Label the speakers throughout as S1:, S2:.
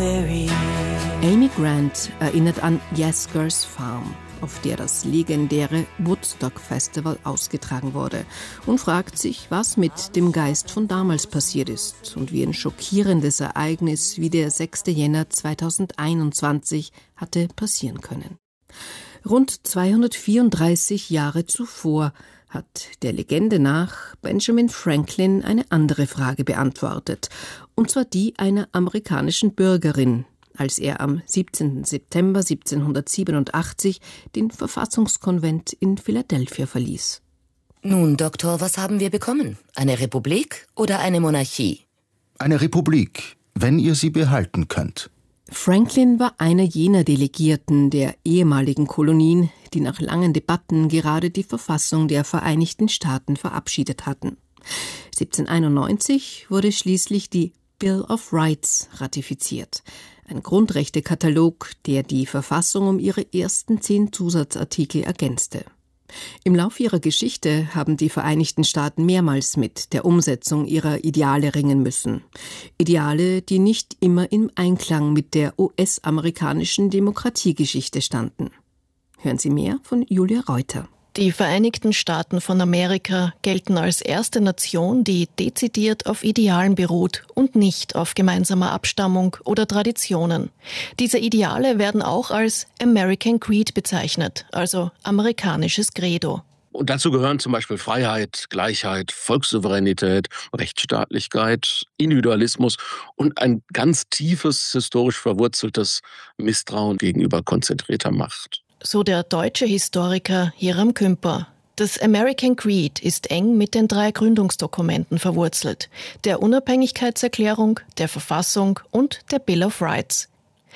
S1: Amy Grant erinnert an Yasgur's Farm, auf der das legendäre Woodstock Festival ausgetragen wurde, und fragt sich, was mit dem Geist von damals passiert ist und wie ein schockierendes Ereignis wie der 6. Jänner 2021 hatte passieren können. Rund 234 Jahre zuvor hat der Legende nach Benjamin Franklin eine andere Frage beantwortet, und zwar die einer amerikanischen Bürgerin, als er am 17. September 1787 den Verfassungskonvent in Philadelphia verließ.
S2: Nun, Doktor, was haben wir bekommen? Eine Republik oder eine Monarchie?
S3: Eine Republik, wenn ihr sie behalten könnt.
S1: Franklin war einer jener Delegierten der ehemaligen Kolonien, die nach langen Debatten gerade die Verfassung der Vereinigten Staaten verabschiedet hatten. 1791 wurde schließlich die Bill of Rights ratifiziert, ein Grundrechtekatalog, der die Verfassung um ihre ersten 10 Zusatzartikel ergänzte. Im Lauf ihrer Geschichte haben die Vereinigten Staaten mehrmals mit der Umsetzung ihrer Ideale ringen müssen. Ideale, die nicht immer im Einklang mit der US-amerikanischen Demokratiegeschichte standen. Hören Sie mehr von Julia Reuter.
S4: Die Vereinigten Staaten von Amerika gelten als erste Nation, die dezidiert auf Idealen beruht und nicht auf gemeinsamer Abstammung oder Traditionen. Diese Ideale werden auch als American Creed bezeichnet, also amerikanisches Credo.
S5: Und dazu gehören zum Beispiel Freiheit, Gleichheit, Volkssouveränität, Rechtsstaatlichkeit, Individualismus und ein ganz tiefes, historisch verwurzeltes Misstrauen gegenüber konzentrierter Macht.
S4: So der deutsche Historiker Hiram Kümper. Das American Creed ist eng mit den 3 Gründungsdokumenten verwurzelt: der Unabhängigkeitserklärung, der Verfassung und der Bill of Rights.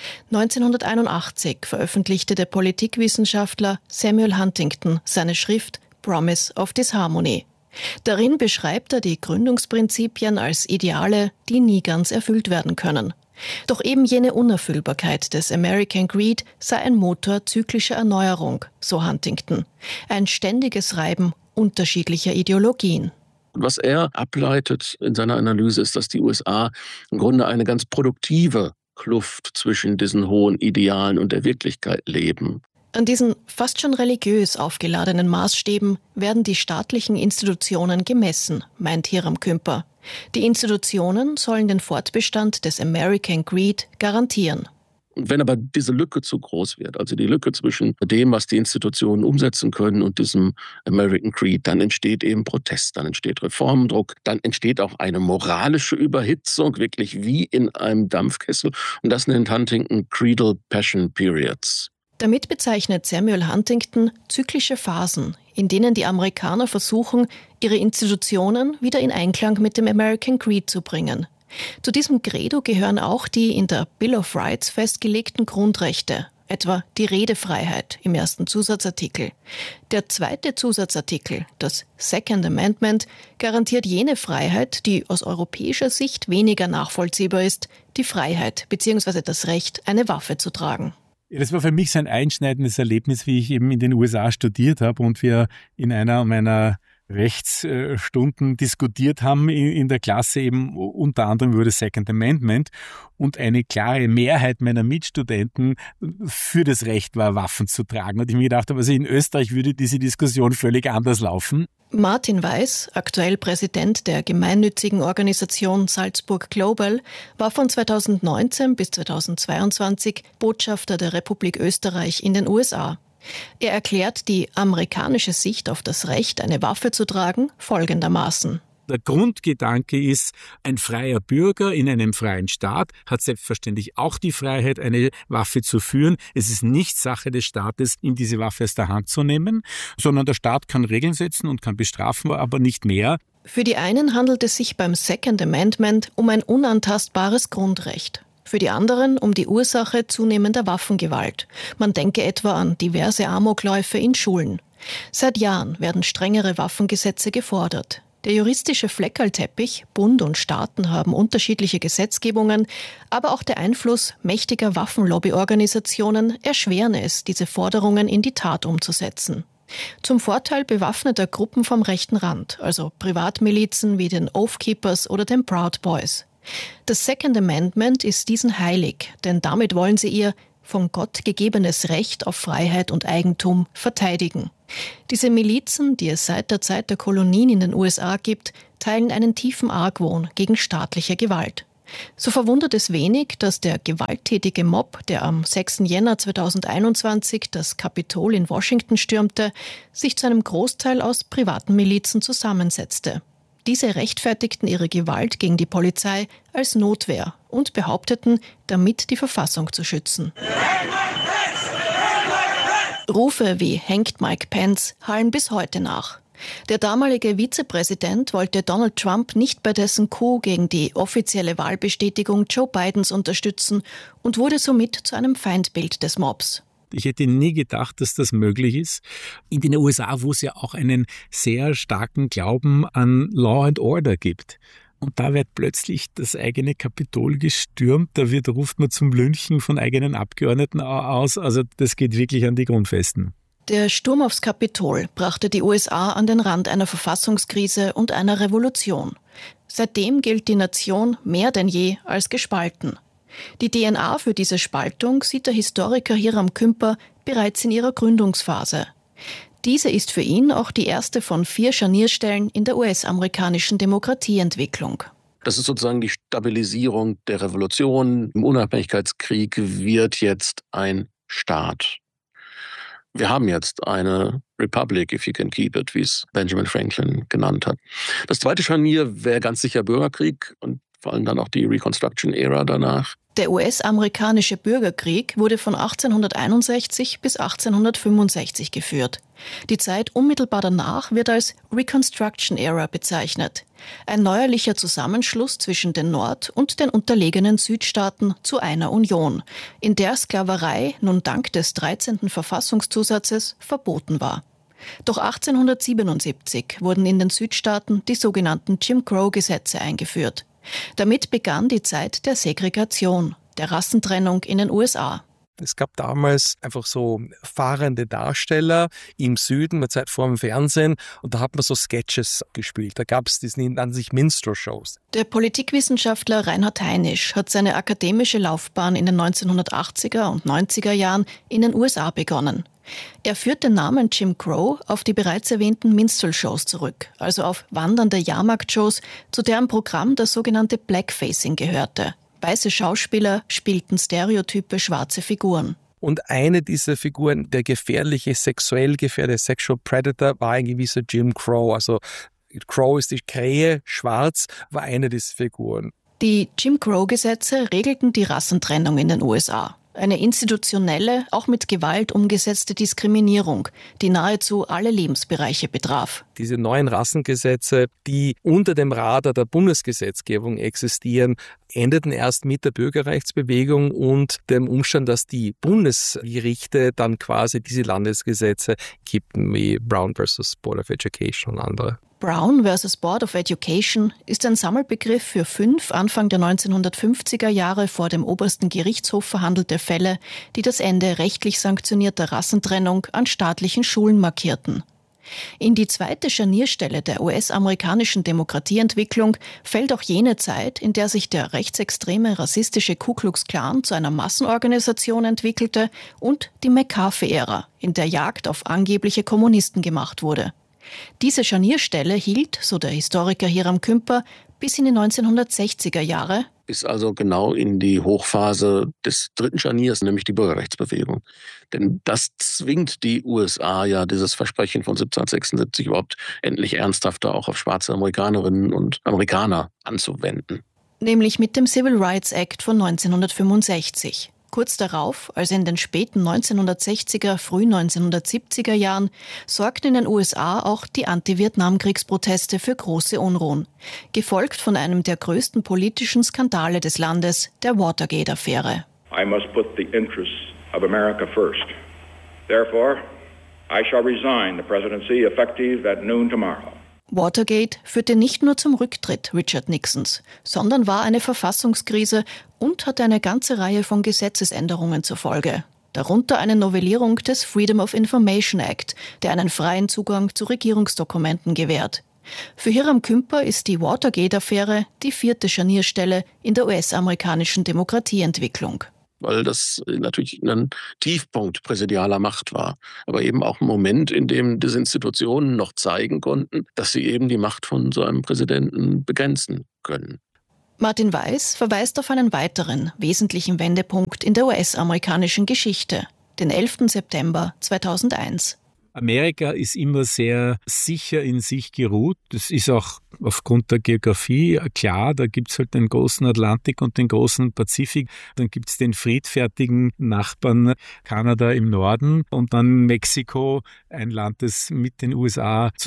S4: 1981 veröffentlichte der Politikwissenschaftler Samuel Huntington seine Schrift Promise of Disharmony. Darin beschreibt er die Gründungsprinzipien als Ideale, die nie ganz erfüllt werden können. Doch eben jene Unerfüllbarkeit des American Creed sei ein Motor zyklischer Erneuerung, so Huntington. Ein ständiges Reiben unterschiedlicher Ideologien.
S5: Was er ableitet in seiner Analyse ist, dass die USA im Grunde eine ganz produktive Kluft zwischen diesen hohen Idealen und der Wirklichkeit leben.
S4: An diesen fast schon religiös aufgeladenen Maßstäben werden die staatlichen Institutionen gemessen, meint Hiram Kümper. Die Institutionen sollen den Fortbestand des American Creed garantieren.
S5: Und wenn aber diese Lücke zu groß wird, also die Lücke zwischen dem, was die Institutionen umsetzen können und diesem American Creed, dann entsteht eben Protest, dann entsteht Reformdruck, dann entsteht auch eine moralische Überhitzung, wirklich wie in einem Dampfkessel. Und das nennt Huntington Creedal Passion Periods.
S4: Damit bezeichnet Samuel Huntington zyklische Phasen, in denen die Amerikaner versuchen, ihre Institutionen wieder in Einklang mit dem American Creed zu bringen. Zu diesem Credo gehören auch die in der Bill of Rights festgelegten Grundrechte, etwa die Redefreiheit im 1. Zusatzartikel. Der 2. Zusatzartikel, das Second Amendment, garantiert jene Freiheit, die aus europäischer Sicht weniger nachvollziehbar ist, die Freiheit bzw. das Recht, eine Waffe zu tragen.
S6: Ja, das war für mich so ein einschneidendes Erlebnis, wie ich eben in den USA studiert habe und wir in einer meiner Rechtsstunden diskutiert haben in der Klasse eben unter anderem über das Second Amendment und eine klare Mehrheit meiner Mitstudenten für das Recht war, Waffen zu tragen. Und ich mir gedacht habe, also in Österreich würde diese Diskussion völlig anders laufen.
S4: Martin Weiß, aktuell Präsident der gemeinnützigen Organisation Salzburg Global, war von 2019 bis 2022 Botschafter der Republik Österreich in den USA. Er erklärt die amerikanische Sicht auf das Recht, eine Waffe zu tragen, folgendermaßen.
S6: Der Grundgedanke ist, ein freier Bürger in einem freien Staat hat selbstverständlich auch die Freiheit, eine Waffe zu führen. Es ist nicht Sache des Staates, ihm diese Waffe aus der Hand zu nehmen, sondern der Staat kann Regeln setzen und kann bestrafen, aber nicht mehr.
S4: Für die einen handelt es sich beim Second Amendment um ein unantastbares Grundrecht. Für die anderen um die Ursache zunehmender Waffengewalt. Man denke etwa an diverse Amokläufe in Schulen. Seit Jahren werden strengere Waffengesetze gefordert. Der juristische Fleckerlteppich, Bund und Staaten haben unterschiedliche Gesetzgebungen, aber auch der Einfluss mächtiger Waffenlobbyorganisationen erschweren es, diese Forderungen in die Tat umzusetzen. Zum Vorteil bewaffneter Gruppen vom rechten Rand, also Privatmilizen wie den Oath Keepers oder den Proud Boys. Das Second Amendment ist diesen heilig, denn damit wollen sie ihr von Gott gegebenes Recht auf Freiheit und Eigentum verteidigen. Diese Milizen, die es seit der Zeit der Kolonien in den USA gibt, teilen einen tiefen Argwohn gegen staatliche Gewalt. So verwundert es wenig, dass der gewalttätige Mob, der am 6. Jänner 2021 das Kapitol in Washington stürmte, sich zu einem Großteil aus privaten Milizen zusammensetzte. Diese rechtfertigten ihre Gewalt gegen die Polizei als Notwehr und behaupteten, damit die Verfassung zu schützen. Rufe wie "Hängt Mike Pence" hallen bis heute nach. Der damalige Vizepräsident wollte Donald Trump nicht bei dessen Coup gegen die offizielle Wahlbestätigung Joe Bidens unterstützen und wurde somit zu einem Feindbild des Mobs.
S6: Ich hätte nie gedacht, dass das möglich ist. In den USA, wo es ja auch einen sehr starken Glauben an Law and Order gibt. Und da wird plötzlich das eigene Kapitol gestürmt, ruft man zum Lynchen von eigenen Abgeordneten aus. Also das geht wirklich an die Grundfesten.
S4: Der Sturm aufs Kapitol brachte die USA an den Rand einer Verfassungskrise und einer Revolution. Seitdem gilt die Nation mehr denn je als gespalten. Die DNA für diese Spaltung sieht der Historiker Hiram Kümper bereits in ihrer Gründungsphase. Diese ist für ihn auch die erste von 4 Scharnierstellen in der US-amerikanischen Demokratieentwicklung.
S5: Das ist sozusagen die Stabilisierung der Revolution. Im Unabhängigkeitskrieg wird jetzt ein Staat. Wir haben jetzt eine Republic, if you can keep it, wie es Benjamin Franklin genannt hat. Das zweite Scharnier wäre ganz sicher Bürgerkrieg und vor allem dann auch die Reconstruction-Ära danach.
S4: Der US-amerikanische Bürgerkrieg wurde von 1861 bis 1865 geführt. Die Zeit unmittelbar danach wird als Reconstruction-Ära bezeichnet. Ein neuerlicher Zusammenschluss zwischen den Nord- und den unterlegenen Südstaaten zu einer Union, in der Sklaverei nun dank des 13. Verfassungszusatzes verboten war. Doch 1877 wurden in den Südstaaten die sogenannten Jim Crow-Gesetze eingeführt. Damit begann die Zeit der Segregation, der Rassentrennung in den USA.
S7: Es gab damals einfach so fahrende Darsteller im Süden, mit Zeit vor dem Fernsehen, und da hat man so Sketches gespielt. Da gab es die nannten sich Minstrel-Shows.
S4: Der Politikwissenschaftler Reinhard Heinisch hat seine akademische Laufbahn in den 1980er und 90er Jahren in den USA begonnen. Er führt den Namen Jim Crow auf die bereits erwähnten Minstrel-Shows zurück, also auf wandernde Jahrmarktshows, zu deren Programm das sogenannte Blackfacing gehörte. Weiße Schauspieler spielten stereotype schwarze Figuren.
S7: Und eine dieser Figuren, der sexuell gefährdete Sexual Predator, war ein gewisser Jim Crow. Also Crow ist die Krähe, schwarz war eine dieser Figuren.
S4: Die Jim Crow-Gesetze regelten die Rassentrennung in den USA. Eine institutionelle, auch mit Gewalt umgesetzte Diskriminierung, die nahezu alle Lebensbereiche betraf.
S7: Diese neuen Rassengesetze, die unter dem Radar der Bundesgesetzgebung existieren, endeten erst mit der Bürgerrechtsbewegung und dem Umstand, dass die Bundesgerichte dann quasi diese Landesgesetze kippten, wie Brown vs. Board of Education und andere.
S4: Brown vs. Board of Education ist ein Sammelbegriff für 5 Anfang der 1950er Jahre vor dem obersten Gerichtshof verhandelte Fälle, die das Ende rechtlich sanktionierter Rassentrennung an staatlichen Schulen markierten. In die zweite Scharnierstelle der US-amerikanischen Demokratieentwicklung fällt auch jene Zeit, in der sich der rechtsextreme rassistische Ku Klux Klan zu einer Massenorganisation entwickelte, und die McCarthy-Ära, in der Jagd auf angebliche Kommunisten gemacht wurde. Diese Scharnierstelle hielt, so der Historiker Hiram Kümper, bis in die 1960er Jahre.
S5: Bis also genau in die Hochphase des dritten Scharniers, nämlich die Bürgerrechtsbewegung. Denn das zwingt die USA ja, dieses Versprechen von 1776 überhaupt endlich ernsthafter auch auf schwarze Amerikanerinnen und Amerikaner anzuwenden.
S4: Nämlich mit dem Civil Rights Act von 1965. Kurz darauf, also in den späten 1960er, frühen 1970er Jahren, sorgten in den USA auch die Anti-Vietnamkriegsproteste für große Unruhen, gefolgt von einem der größten politischen Skandale des Landes, der Watergate-Affäre.
S8: I must put the interests of America first. Therefore, I shall resign the presidency effective at noon tomorrow.
S4: Watergate führte nicht nur zum Rücktritt Richard Nixons, sondern war eine Verfassungskrise und hatte eine ganze Reihe von Gesetzesänderungen zur Folge. Darunter eine Novellierung des Freedom of Information Act, der einen freien Zugang zu Regierungsdokumenten gewährt. Für Hiram Kümper ist die Watergate-Affäre die 4. Scharnierstelle in der US-amerikanischen Demokratieentwicklung.
S5: Weil das natürlich ein Tiefpunkt präsidialer Macht war, aber eben auch ein Moment, in dem diese Institutionen noch zeigen konnten, dass sie eben die Macht von so einem Präsidenten begrenzen können.
S4: Martin Weiß verweist auf einen weiteren wesentlichen Wendepunkt in der US-amerikanischen Geschichte, den 11. September 2001.
S6: Amerika ist immer sehr sicher in sich geruht. Das ist auch aufgrund der Geografie klar. Da gibt es halt den großen Atlantik und den großen Pazifik. Dann gibt es den friedfertigen Nachbarn Kanada im Norden und dann Mexiko, ein Land, das mit den USA